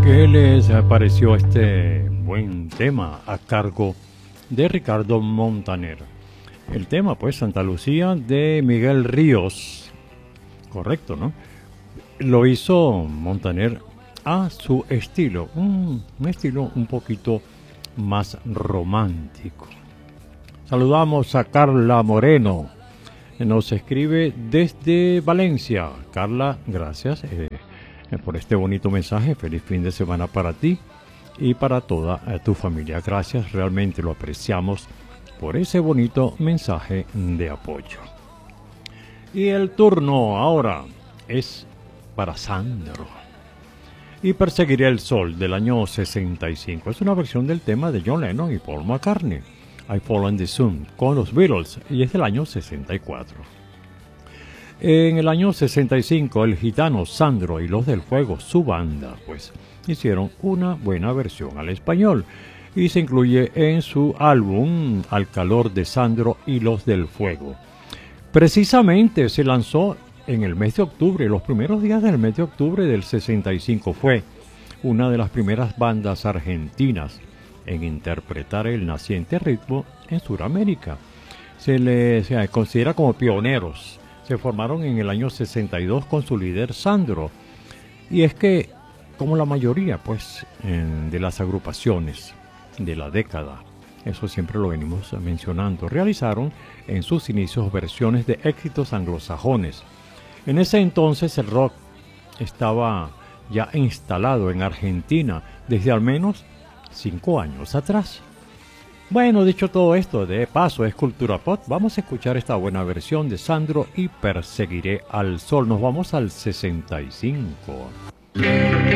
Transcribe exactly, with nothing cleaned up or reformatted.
¿Qué les pareció este buen tema a cargo de Ricardo Montaner? El tema, pues, Santa Lucía de Miguel Ríos. Correcto, ¿no? Lo hizo Montaner a su estilo, un, un estilo un poquito más romántico. Saludamos a Carla Moreno, nos escribe desde Valencia. Carla, gracias eh, por este bonito mensaje. Feliz fin de semana para ti y para toda tu familia. Gracias, realmente lo apreciamos por ese bonito mensaje de apoyo. Y el turno ahora es para Sandro. Y Perseguiré el Sol, del año sesenta y cinco. Es una versión del tema de John Lennon y Paul McCartney, I Fall in the Sun, con los Beatles, y es del año sesenta y cuatro. En el año sesenta y cinco, el gitano Sandro y los del Fuego, su banda, pues, hicieron una buena versión al español, y se incluye en su álbum Al calor de Sandro y los del Fuego. Precisamente se lanzó en el mes de octubre, los primeros días del mes de octubre del sesenta y cinco. Fue una de las primeras bandas argentinas en interpretar el naciente ritmo en Sudamérica. Se les se considera como pioneros. Se formaron en el año sesenta y dos con su líder Sandro. Y es que, como la mayoría, pues, en, de las agrupaciones de la década, eso siempre lo venimos mencionando, realizaron en sus inicios versiones de éxitos anglosajones. En ese entonces el rock estaba ya instalado en Argentina desde al menos cinco años atrás. Bueno, dicho todo esto, de paso es cultura pop, vamos a escuchar esta buena versión de Sandro y Perseguiré al Sol. Nos vamos al sesenta y cinco.